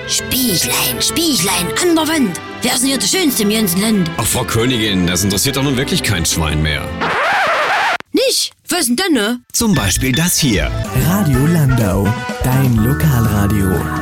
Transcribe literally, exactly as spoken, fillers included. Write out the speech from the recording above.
Spieglein, Spieglein an der Wand. Wer ist denn hier der Schönste im ganzen Land? Ach, Frau Königin, das interessiert doch nun wirklich kein Schwein mehr. Nicht? Was denn dann, ne? Zum Beispiel das hier. Radio Landau, dein Lokalradio.